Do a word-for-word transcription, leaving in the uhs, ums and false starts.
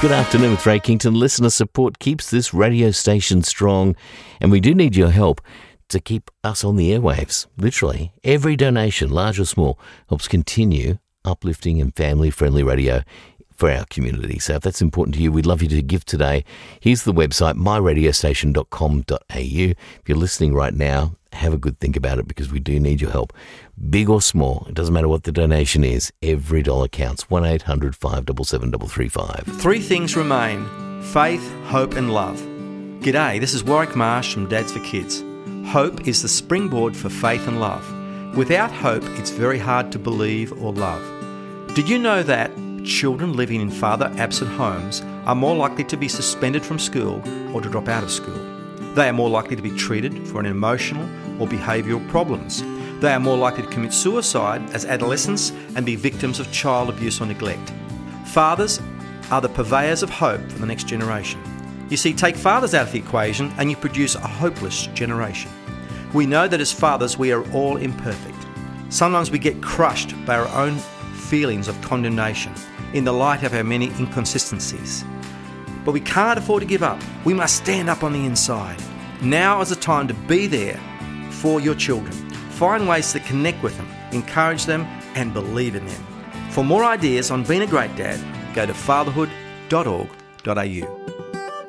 Good afternoon with Ray Kington. Listener support keeps this radio station strong, and we do need your help to keep us on the airwaves. Literally, every donation, large or small, helps continue uplifting and family-friendly radio for our community. So if that's important to you, we'd love you to give today. Here's the website, my radio station dot com dot a u. If you're listening right now, have a good think about it, because we do need your help. Big or small, it doesn't matter what the donation is. Every dollar counts. one eight hundred five seven seven three three five. Three things remain: faith, hope and love. G'day, this is Warwick Marsh from Dads for Kids. Hope is the springboard for faith and love. Without hope, it's very hard to believe or love. Did you know that children living in father-absent homes are more likely to be suspended from school or to drop out of school? They are more likely to be treated for an emotional or behavioural problems. They are more likely to commit suicide as adolescents and be victims of child abuse or neglect. Fathers are the purveyors of hope for the next generation. You see, take fathers out of the equation and you produce a hopeless generation. We know that as fathers we are all imperfect. Sometimes we get crushed by our own feelings of condemnation in the light of our many inconsistencies. But we can't afford to give up. We must stand up on the inside. Now is the time to be there for your children. Find ways to connect with them, encourage them and believe in them. For more ideas on being a great dad, go to fatherhood dot org dot a u.